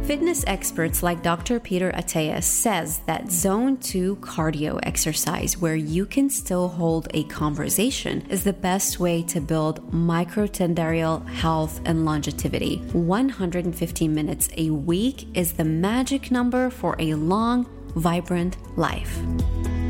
Fitness experts like Dr. Peter Attia says that Zone 2 cardio exercise, where you can still hold a conversation, is the best way to build microtendrial health and longevity. 150 minutes a week is the magic number for a long, vibrant life.